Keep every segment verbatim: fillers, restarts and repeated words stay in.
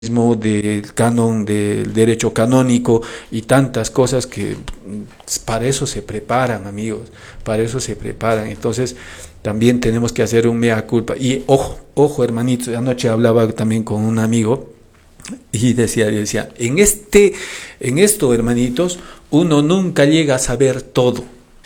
del canon del derecho canónico y tantas cosas que para eso se preparan, amigos, para eso se preparan. Entonces también tenemos que hacer un mea culpa. Y ojo, ojo hermanitos, anoche hablaba también con un amigo y decía, decía, en este, en esto, hermanitos, uno nunca llega a saber todo.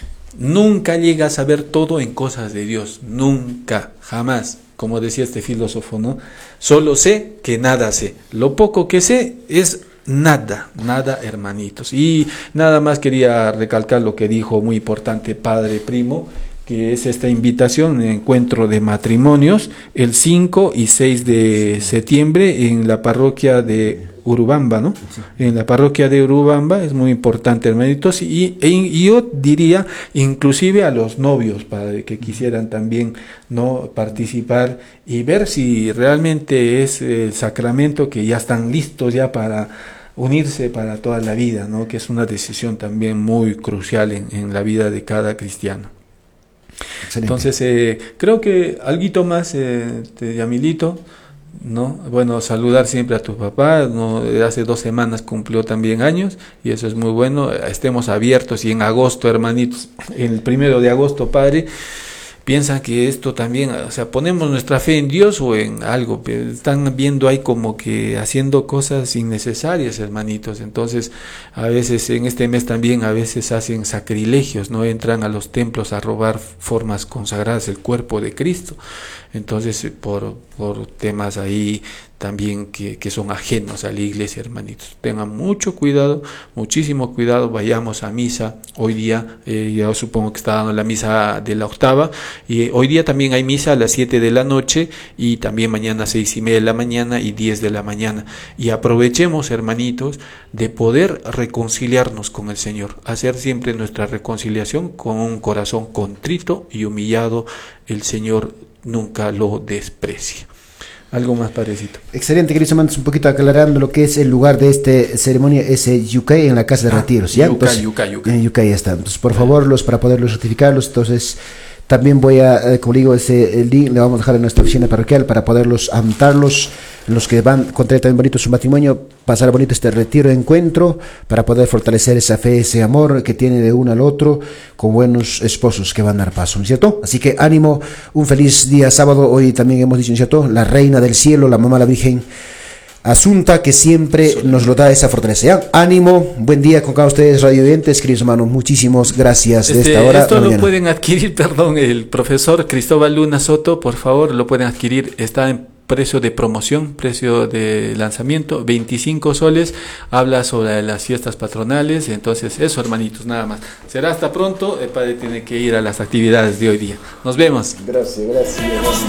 Nunca llega a saber todo en cosas de Dios, nunca, jamás. Como decía este filósofo, ¿no? Solo sé que nada sé. Lo poco que sé es nada, nada, hermanitos. Y nada más quería recalcar lo que dijo muy importante Padre Primo, que es esta invitación, el encuentro de matrimonios, el cinco y seis de septiembre en la parroquia de Urubamba, ¿no? Sí. En la parroquia de Urubamba es muy importante, hermanitos, y, y, y yo diría inclusive a los novios para que quisieran también no participar y ver si realmente es el sacramento que ya están listos ya para unirse para toda la vida, ¿no? Que es una decisión también muy crucial en, en la vida de cada cristiano. Excelente. Entonces eh, creo que alguito más, eh, de Yamilito, ¿no? Bueno, saludar siempre a tu papá, ¿no? Hace dos semanas cumplió también años y eso es muy bueno. Estemos abiertos y en agosto, hermanitos, el primero de agosto, Padre, piensan que esto también, o sea, ponemos nuestra fe en Dios o en algo, pero están viendo ahí como que haciendo cosas innecesarias, hermanitos. Entonces, a veces en este mes también a veces hacen sacrilegios, no entran a los templos a robar formas consagradas, el cuerpo de Cristo. Entonces, por, por temas ahí también que, que son ajenos a la iglesia, hermanitos. Tengan mucho cuidado, muchísimo cuidado, vayamos a misa. Hoy día, eh, yo supongo que está dando la misa de la octava, y hoy día también hay misa a las siete de la noche, y también mañana a seis y media de la mañana y diez de la mañana. Y aprovechemos, hermanitos, de poder reconciliarnos con el Señor, hacer siempre nuestra reconciliación con un corazón contrito y humillado. El Señor nunca lo desprecia. Algo más parecito. Excelente, queridos hermanos, un poquito aclarando lo que es el lugar de esta ceremonia, es Yucay, en la casa de ah, retiros, ¿ya? Yucay, Entonces, Yucay, Yucay. En Yucay ya está. Entonces, por favor, los, para poderlos certificarlos, entonces también voy a, eh, como digo, ese el link le vamos a dejar en nuestra oficina parroquial para poderlos anotarlos, los que van a contraer también bonito su matrimonio, pasar bonito este retiro de encuentro, para poder fortalecer esa fe, ese amor que tiene de uno al otro, con buenos esposos que van a dar paso, ¿no es cierto? Así que ánimo, un feliz día sábado. Hoy también hemos dicho, ¿no es cierto?, la Reina del Cielo, la Mamá la Virgen Asunta, que siempre nos lo da esa fortaleza. ¿Ya? Ánimo, buen día con cada ustedes, radio oyentes, queridos hermanos, muchísimas gracias de este, esta hora. Esto lo pueden adquirir, perdón, el profesor Cristóbal Luna Soto, por favor, lo pueden adquirir, está en precio de promoción, precio de lanzamiento, veinticinco soles, habla sobre las fiestas patronales. Entonces eso, hermanitos, nada más. Será hasta pronto, el padre tiene que ir a las actividades de hoy día. Nos vemos. Gracias, gracias.